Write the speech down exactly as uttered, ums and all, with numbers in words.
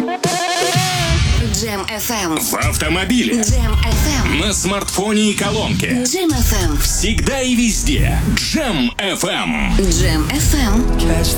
Джем эф эм. В автомобиле. Джем эф эм. На смартфоне и колонке. Джем эф эм. Всегда и везде. Джем эф эм. Джем эф эм. Catch